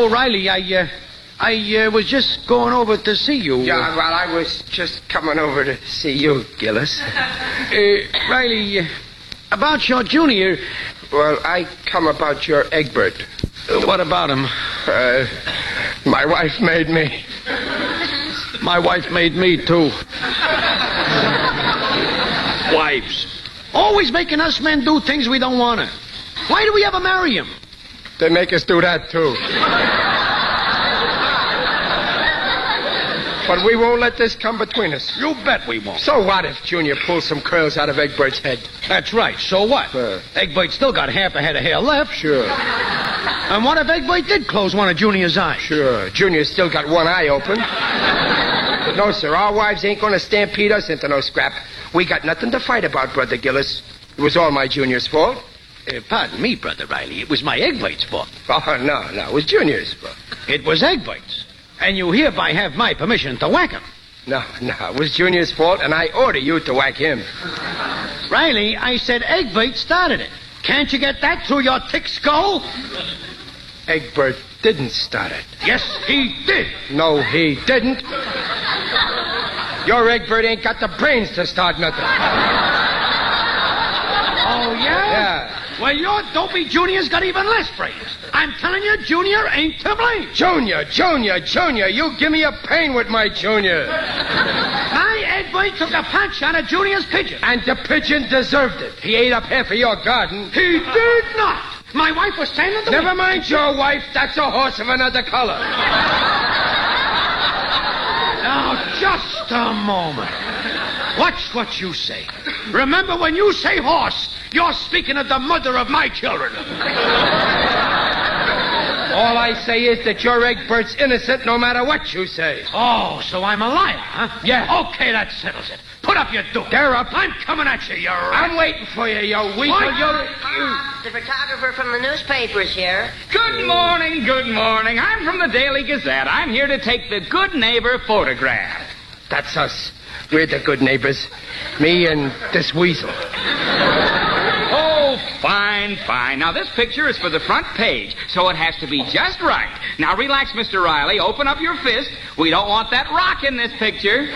Oh, Riley, I was just going over to see you. Yeah, well, I was just coming over to see you, Gillis. Riley, about your Junior. Well, I come about your Egbert. What about him? My wife made me. My wife made me, too. Wives. Always making us men do things we don't want to. Why do we ever marry him? They make us do that, too. But we won't let this come between us. You bet we won't. So what if Junior pulls some curls out of Egbert's head? That's right. So what? Egbert still got half a head of hair left. Sure. And what if Egbert did close one of Junior's eyes? Sure. Junior's still got one eye open. No, sir. Our wives ain't going to stampede us into no scrap. We got nothing to fight about, Brother Gillis. It was all my Junior's fault. Pardon me, Brother Riley. It was my Egbert's fault. Oh, no. It was Junior's fault. It was Egbert's. And you hereby have my permission to whack him. No. It was Junior's fault, and I order you to whack him. Riley, I said Egbert started it. Can't you get that through your thick skull? Egbert didn't start it. Yes, he did. No, he didn't. Your Egbert ain't got the brains to start nothing. Oh, yeah? Yeah. Well, your dopey Junior's got even less brains. I'm telling you, Junior ain't to blame. Junior, you give me a pain with my Junior. My Egbert took a punch on a Junior's pigeon. And the pigeon deserved it. He ate up half of your garden. He did not. My wife was standing there. Never mind your wife. That's a horse of another color. Now, just a moment. Watch what you say. Remember, when you say horse, you're speaking of the mother of my children. All I say is that your Egbert's innocent no matter what you say. Oh, so I'm a liar, huh? Yeah. Okay, that settles it. Put up your dope. They're up. I'm coming at you, you rat. I'm waiting for you, you weasel. The photographer from the newspapers here. Good morning. I'm from the Daily Gazette. I'm here to take the Good Neighbor photograph. That's us. We're the good neighbors. Me and this weasel. Oh, fine. Now, this picture is for the front page, so it has to be just right. Now, relax, Mr. Riley. Open up your fist. We don't want that rock in this picture.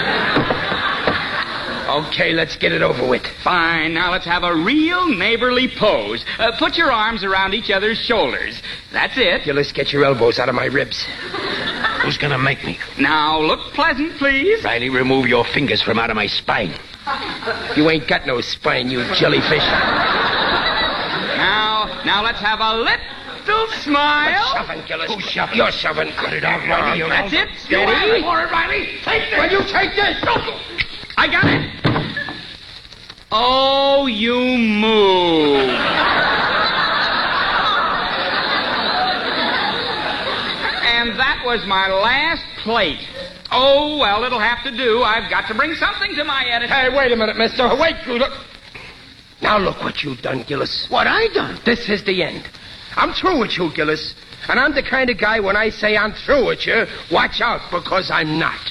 Okay, let's get it over with. Fine. Now, let's have a real neighborly pose. Put your arms around each other's shoulders. That's it. Gillis, get your elbows out of my ribs. Who's gonna make me? Now, look pleasant, please. Riley, remove your fingers from out of my spine. You ain't got no spine, you jellyfish. Now, let's have a little smile. Shoving, Gillis. Who's shoving? You're shoving. Cut it out, Riley. That's it. Steady. Steady. For it, Riley. Take this. Well, you take this. I got it. Oh, you move. And that was my last plate. Oh, well, it'll have to do. I've got to bring something to my editor. Hey, wait a minute, mister. Wait, look. Now look what you've done, Gillis. What I done? This is the end. I'm through with you, Gillis. And I'm the kind of guy, when I say I'm through with you, watch out, because I'm not.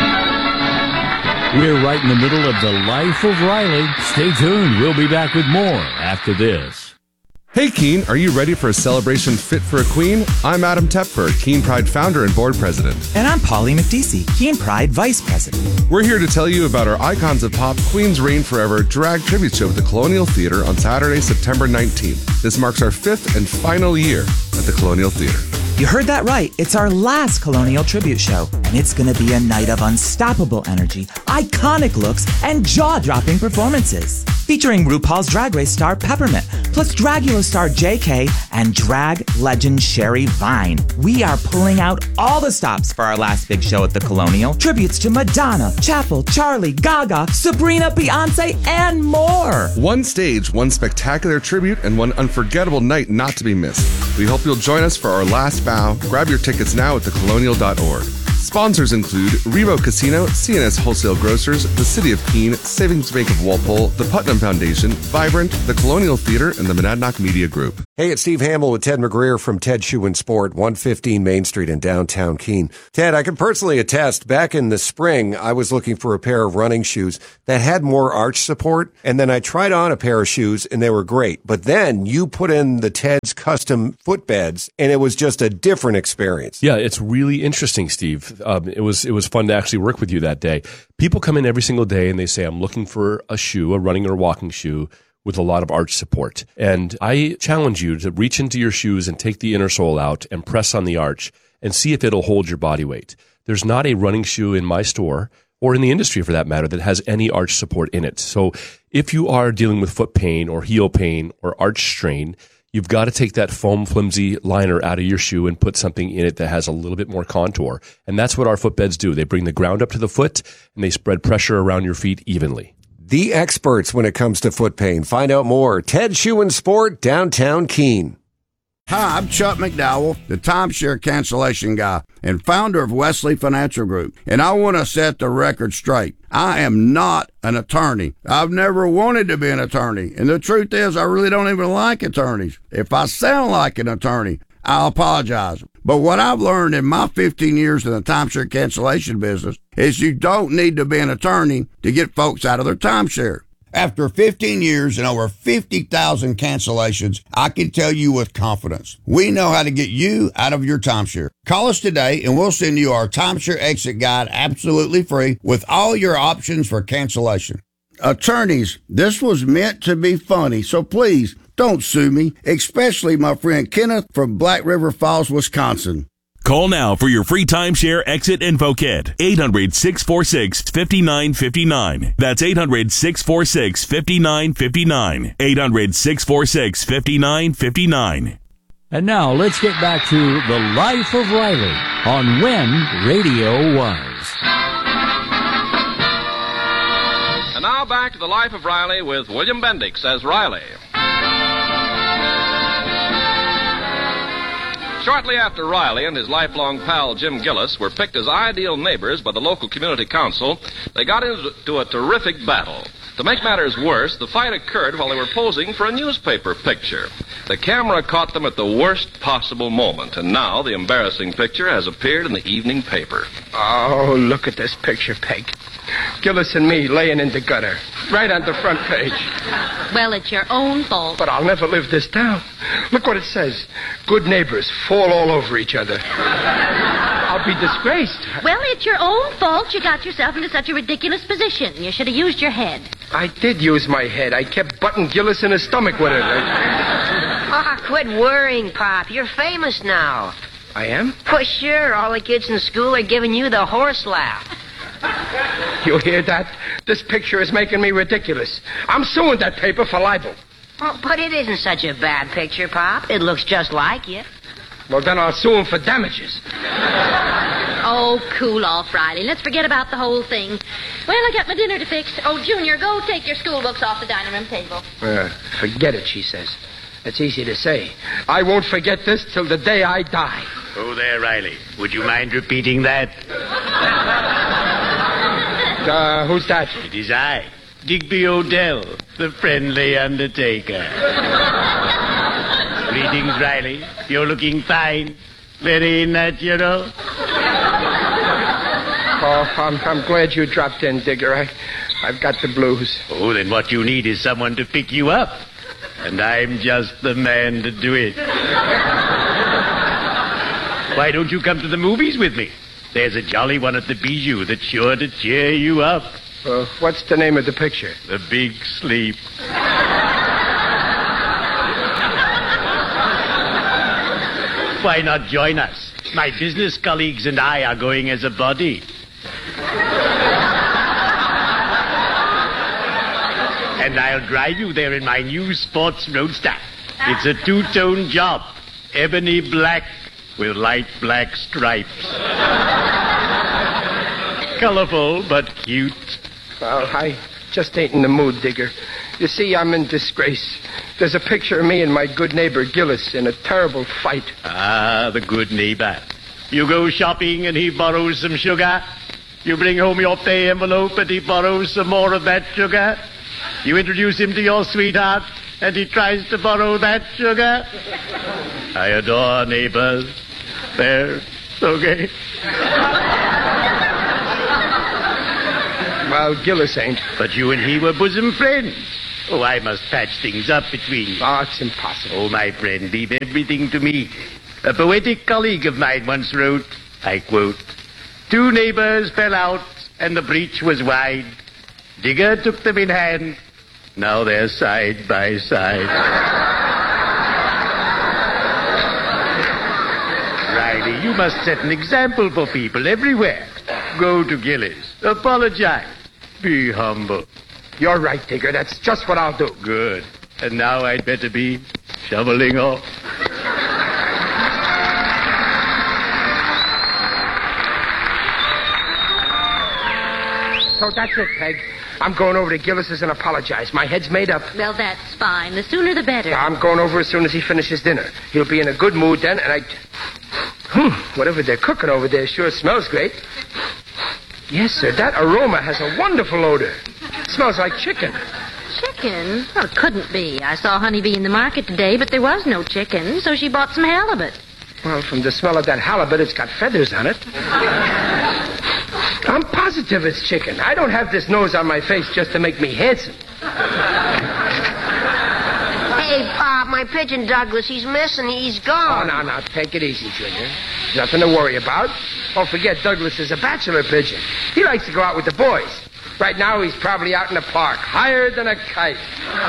We're right in the middle of the life of Riley. Stay tuned. We'll be back with more after this. Hey, Keen, are you ready for a celebration fit for a queen? I'm Adam Tepfer, Keen Pride founder and board president. And I'm Polly McDeesey, Keen Pride vice president. We're here to tell you about our Icons of Pop Queens Reign Forever drag tribute show at the Colonial Theater on Saturday, September 19th. This marks our 5th and final year at the Colonial Theater. You heard that right. It's our last Colonial tribute show, and it's going to be a night of unstoppable energy, iconic looks, and jaw-dropping performances. Featuring RuPaul's Drag Race star Peppermint, plus Dragula star JK, and drag legend Sherry Vine. We are pulling out all the stops for our last big show at the Colonial. Tributes to Madonna, Chapel, Charlie, Gaga, Sabrina, Beyonce, and more. One stage, one spectacular tribute, and one unforgettable night not to be missed. We hope you'll join us for our last bow. Grab your tickets now at thecolonial.org. Sponsors include Revo Casino, CNS Wholesale Grocers, the City of Keene, Savings Bank of Walpole, the Putnam Foundation, Vibrant, the Colonial Theater, and the Monadnock Media Group. Hey, it's Steve Hamill with Ted McGreer from Ted Shoe and Sport, 115 Main Street in downtown Keene. Ted, I can personally attest, back in the spring, I was looking for a pair of running shoes that had more arch support, and then I tried on a pair of shoes, and they were great. But then you put in the Ted's custom footbeds, and it was just a different experience. Yeah, it's really interesting, Steve. It was fun to actually work with you that day. People come in every single day, and they say, I'm looking for a shoe, a running or walking shoe, with a lot of arch support. And I challenge you to reach into your shoes and take the inner sole out and press on the arch and see if it'll hold your body weight. There's not a running shoe in my store, or in the industry for that matter, that has any arch support in it. So if you are dealing with foot pain or heel pain or arch strain, you've got to take that foam flimsy liner out of your shoe and put something in it that has a little bit more contour. And that's what our footbeds do. They bring the ground up to the foot and they spread pressure around your feet evenly. The experts when it comes to foot pain. Find out more. Ted Shoe and Sport, downtown Keene. Hi, I'm Chuck McDowell, the timeshare cancellation guy and founder of Wesley Financial Group. And I want to set the record straight. I am not an attorney. I've never wanted to be an attorney. And the truth is, I really don't even like attorneys. If I sound like an attorney, I'll apologize. But what I've learned in my 15 years in the timeshare cancellation business is you don't need to be an attorney to get folks out of their timeshare. After 15 years and over 50,000 cancellations, I can tell you with confidence, we know how to get you out of your timeshare. Call us today and we'll send you our timeshare exit guide absolutely free with all your options for cancellation. Attorneys, this was meant to be funny, so please don't sue me, especially my friend Kenneth from Black River Falls, Wisconsin. Call now for your free timeshare exit info kit. 800-646-5959. That's 800-646-5959. 800-646-5959. And now let's get back to The Life of Riley on When Radio Was. And now back to The Life of Riley with William Bendix as Riley. Shortly after Riley and his lifelong pal Jim Gillis were picked as ideal neighbors by the local community council, they got into a terrific battle. To make matters worse, the fight occurred while they were posing for a newspaper picture. The camera caught them at the worst possible moment, and now the embarrassing picture has appeared in the evening paper. Oh, look at this picture, Peg. Gillis and me laying in the gutter, right on the front page. Well, it's your own fault. But I'll never live this down. Look what it says. Good neighbors fall all over each other. I'll be disgraced. Well, it's your own fault you got yourself into such a ridiculous position. You should have used your head. I did use my head. I kept butting Gillis in his stomach with it. Quit worrying, Pop. You're famous now. I am? Well, sure. All the kids in school are giving you the horse laugh. You hear that? This picture is making me ridiculous. I'm suing that paper for libel. Oh, but it isn't such a bad picture, Pop. It looks just like you. Well, then I'll sue him for damages. Oh, cool off, Riley. Let's forget about the whole thing. Well, I got my dinner to fix. Oh, Junior, go take your school books off the dining room table. Forget it, she says. It's easy to say. I won't forget this till the day I die. Oh, there, Riley. Would you mind repeating that? Who's that? It is I, Digby Odell, the friendly undertaker. Greetings, Riley. You're looking fine. Very natural. Oh, I'm glad you dropped in, Digger. I've got the blues. Oh, then what you need is someone to pick you up. And I'm just the man to do it. Why don't you come to the movies with me? There's a jolly one at the Bijou that's sure to cheer you up. What's the name of the picture? The Big Sleep. Why not join us? My business colleagues and I are going as a body. And I'll drive you there in my new sports roadster. It's a two-tone job. Ebony black with light black stripes. Colorful, but cute. Well, I just ain't in the mood, Digger. You see, I'm in disgrace. There's a picture of me and my good neighbor Gillis in a terrible fight. Ah, the good neighbor. You go shopping and he borrows some sugar. You bring home your pay envelope and he borrows some more of that sugar. You introduce him to your sweetheart and he tries to borrow that sugar. I adore neighbors. They're so gay. Well, Gillis ain't. But you and he were bosom friends. Oh, I must patch things up between you. Oh, it's impossible. Oh, my friend, leave everything to me. A poetic colleague of mine once wrote, I quote, 2 neighbors fell out, and the breach was wide. Digger took them in hand. Now they're side by side. Riley, you must set an example for people everywhere. Go to Gillis. Apologize. Be humble. You're right, Digger. That's just what I'll do. Good. And now I'd better be shoveling off. So that's it, Peg. I'm going over to Gillis's and apologize. My head's made up. Well, that's fine. The sooner the better. I'm going over as soon as he finishes dinner. He'll be in a good mood then, and whatever they're cooking over there sure smells great. Yes, sir, that aroma has a wonderful odor. It smells like chicken. Chicken? Well, it couldn't be. I saw Honeybee in the market today, but there was no chicken, so she bought some halibut. Well, from the smell of that halibut, it's got feathers on it. I'm positive it's chicken. I don't have this nose on my face just to make me handsome. Hey, Pop, my pigeon Douglas, he's missing. He's gone. Oh, no, take it easy, Junior. Nothing to worry about. Don't forget, Douglas is a bachelor pigeon. He likes to go out with the boys. Right now, he's probably out in the park, higher than a kite.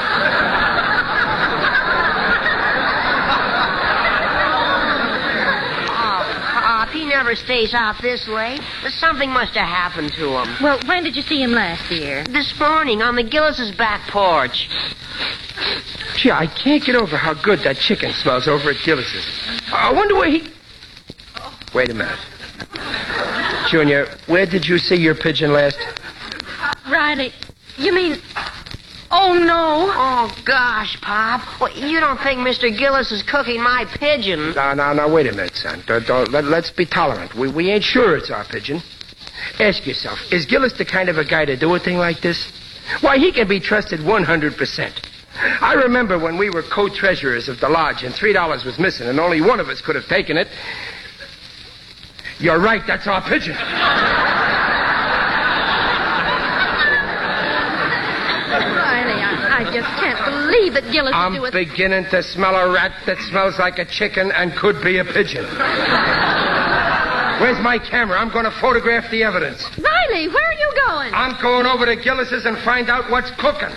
He never stays out this way. Something must have happened to him. Well, when did you see him last, dear? This morning on the Gillis's back porch. Gee, I can't get over how good that chicken smells over at Gillis's. I wonder where he... Wait a minute. Junior, where did you see your pigeon last? Riley, you mean... Oh, no. Oh, gosh, Pop. Well, you don't think Mr. Gillis is cooking my pigeon? No, wait a minute, son. Let's be tolerant. We ain't sure it's our pigeon. Ask yourself, is Gillis the kind of a guy to do a thing like this? Why, he can be trusted 100%. I remember when we were co-treasurers of the lodge and $3 was missing and only one of us could have taken it. You're right, that's our pigeon. I just can't believe that Gillis would do it. I'm beginning to smell a rat that smells like a chicken and could be a pigeon. Where's my camera? I'm going to photograph the evidence. Riley, where are you going? I'm going over to Gillis's and find out what's cooking.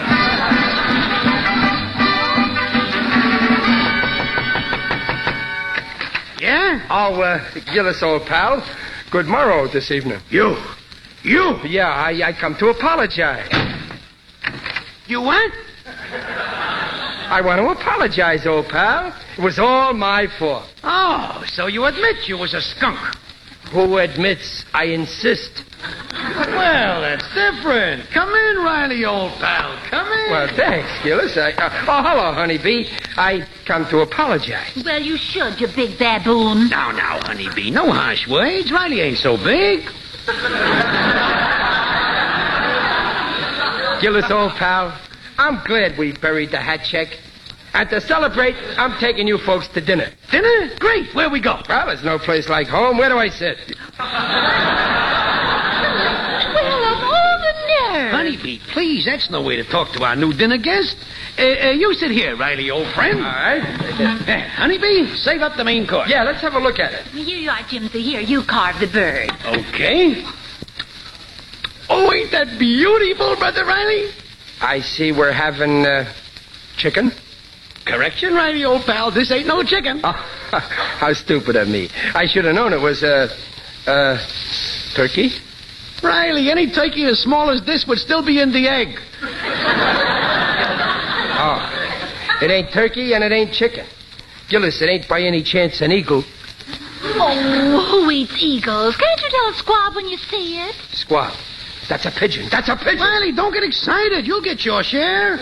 Yeah? Oh, Gillis, old pal. Good morrow this evening. You? Yeah, I come to apologize. You what? I want to apologize, old pal. It was all my fault. Oh, so you admit you was a skunk. Who admits I insist? Well, that's different. Come in, Riley, old pal. Come in. Well, thanks, Gillis. Hello, Honeybee. I come to apologize. Well, you should, you big baboon. Now, Honeybee, no harsh words. Riley ain't so big. Gillis, old pal, I'm glad we buried the hat check. And to celebrate, I'm taking you folks to dinner. Dinner? Great. Where we go? Well, there's no place like home. Where do I sit? Well, of all the nerve. Honeybee, please, that's no way to talk to our new dinner guest. You sit here, Riley, old friend. All right. Honeybee, save up the main course. Yeah, let's have a look at it. Here you are, Jimsy. Here, you carve the bird. Okay. Oh, ain't that beautiful, Brother Riley? I see we're having, chicken. Correction, Riley, old pal. This ain't no chicken. Oh, how stupid of me. I should have known it was, turkey. Riley, any turkey as small as this would still be in the egg. Oh, it ain't turkey and it ain't chicken. Gillis, it ain't by any chance an eagle. Oh, who eats eagles? Can't you tell a squab when you see it? Squab. That's a pigeon. That's a pigeon. Riley, don't get excited. You'll get your share.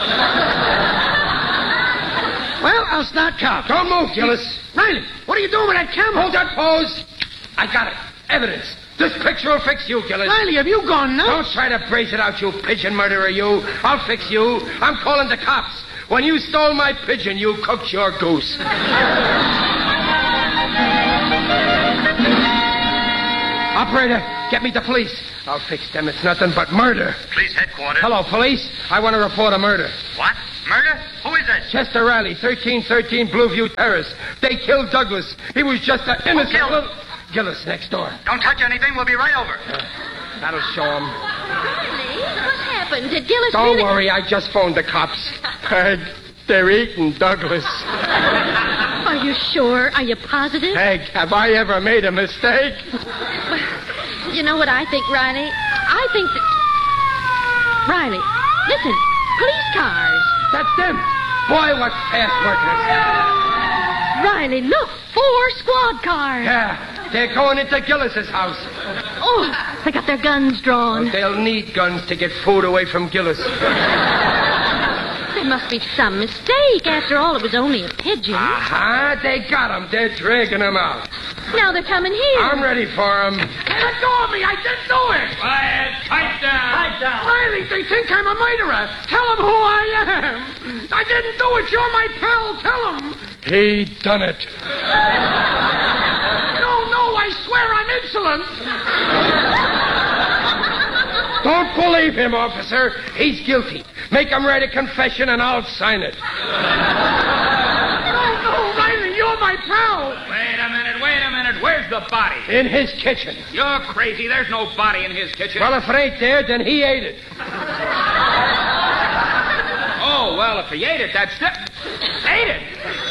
Well, I'll start counting. Don't move, Gillis. Riley, what are you doing with that camera? Hold that pose. I got it. Evidence. This picture will fix you, Gillis. Riley, have you gone nuts? Don't try to brace it out, you pigeon murderer, you. I'll fix you. I'm calling the cops. When you stole my pigeon, you cooked your goose. Operator, get me the police. I'll fix them. It's nothing but murder. Police headquarters. Hello, police. I want to report a murder. What? Murder? Who is this? Chester Riley, 1313 Blueview Terrace. They killed Douglas. He was just an innocent little... Gillis next door. Don't touch anything. We'll be right over. That'll show him. Riley, what happened? Did Gillis Don't really... worry, I just phoned the cops. Peg, they're eating Douglas. Are you sure? Are you positive? Peg, have I ever made a mistake? You know what I think, Riley? I think that... Riley, listen. Police cars. That's them. Boy, what fast workers. Riley, look. 4 squad cars. Yeah, they're going into Gillis's house. Oh, they got their guns drawn. Well, they'll need guns to get food away from Gillis. There must be some mistake. After all, it was only a pigeon. Aha, they got him. They're dragging him out. Now they're coming here. I'm ready for him. Hey, let go of me. I didn't do it. Quiet. Pipe down. Pipe down. Riley, they think I'm a murderer. Tell them who I am. I didn't do it. You're my pal. Tell them. He done it. No, I swear I'm insolent. Don't believe him, officer. He's guilty. Make him write a confession and I'll sign it. No, Riley, you're my pal. Wait a minute. Where's the body? In his kitchen. You're crazy. There's no body in his kitchen. Well, if it ain't there, then he ate it. Oh, well, if he ate it, that's it. Ate it.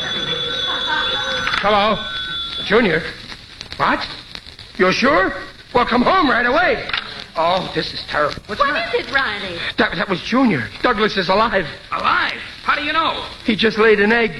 Hello? Junior? What? You're sure? Well, come home right away. Oh, this is terrible. What is it, Riley? That was Junior. Douglas is alive. Alive? How do you know? He just laid an egg.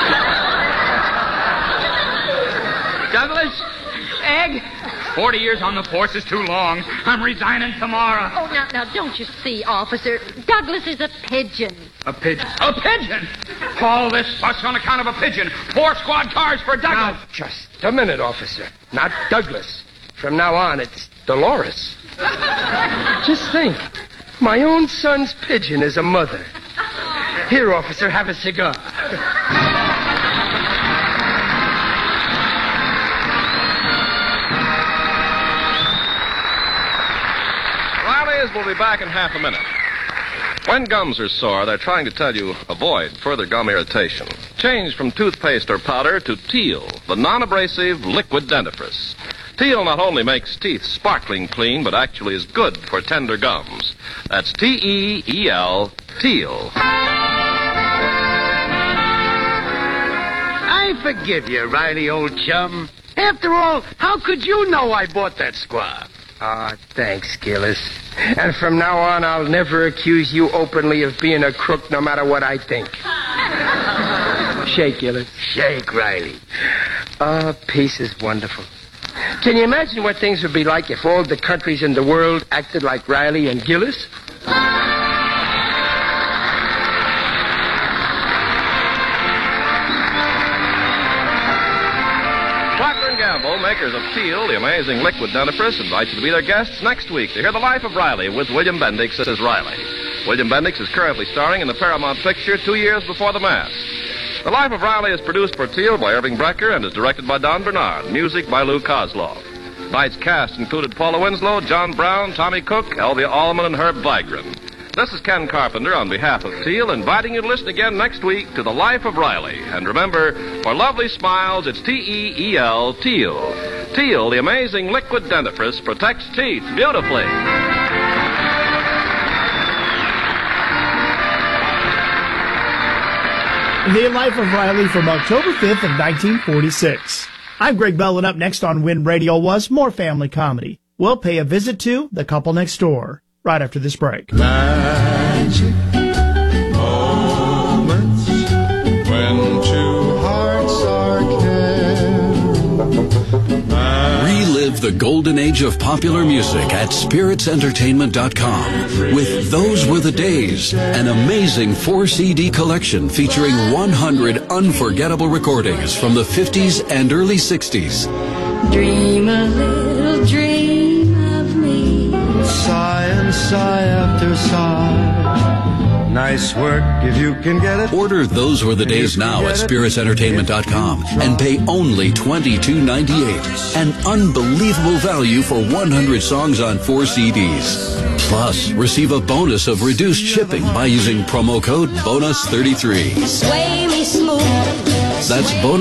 Douglas? Egg? 40 years on the force is too long. I'm resigning tomorrow. Oh, now, don't you see, officer? Douglas is a pigeon. A pigeon? A pigeon? All this fuss on account of a pigeon. 4 squad cars for Douglas. Now, just a minute, officer. Not Douglas. From now on, it's Dolores. Just think. My own son's pigeon is a mother. Here, officer, have a cigar. We'll be back in half a minute. When gums are sore, they're trying to tell you avoid further gum irritation. Change from toothpaste or powder to Teal, the non-abrasive liquid dentifrice. Teal not only makes teeth sparkling clean, but actually is good for tender gums. That's T-E-E-L, Teal. I forgive you, Riley, old chum. After all, how could you know I bought that squaw? Ah, thanks, Gillis. And from now on, I'll never accuse you openly of being a crook, no matter what I think. Shake, Gillis. Shake, Riley. Peace is wonderful. Can you imagine what things would be like if all the countries in the world acted like Riley and Gillis? Procter & Gamble, makers of Teal, the amazing liquid dentifrice, invite you to be their guests next week to hear the life of Riley with William Bendix as Riley. William Bendix is currently starring in the Paramount picture 2 years before the Mask. The Life of Riley is produced for Teal by Irving Brecker and is directed by Don Bernard. Music by Lou Kozlov. Tonight's cast included Paula Winslow, John Brown, Tommy Cook, Elvia Allman, and Herb Vigran. This is Ken Carpenter on behalf of Teal, inviting you to listen again next week to The Life of Riley. And remember, for lovely smiles, it's T-E-E-L, Teal. Teal, the amazing liquid dentifrice, protects teeth beautifully. The Life of Riley from October 5th of 1946. I'm Greg Bell, and up next on Wind Radio was more family comedy. We'll pay a visit to The Couple Next Door right after this break. Magic moments when two hearts are caring. Relive the golden age of popular music at SpiritsEntertainment.com with Those Were the Days, an amazing 4-CD collection featuring 100 unforgettable recordings from the 50s and early 60s. Dream a little dream of me. Sigh and sigh after sigh. Nice work if you can get it. Order Those Were the Days now at SpiritsEntertainment.com and pay only $22.98. An unbelievable value for 100 songs on 4 CDs. Plus, receive a bonus of reduced shipping by using promo code BONUS33. Sway me smooth. That's bonus